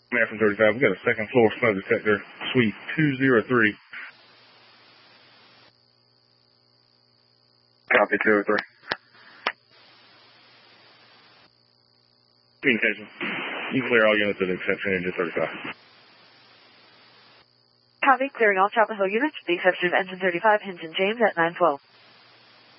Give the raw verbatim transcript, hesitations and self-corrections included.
American thirty-five, we got a second floor smoke detector, suite two oh three. Copy, two oh three. Communication. You can clear all units at the exception of engine thirty-five. Copy, clearing all Chapel Hill units, the exception of engine thirty-five, Hinton James at nine twelve.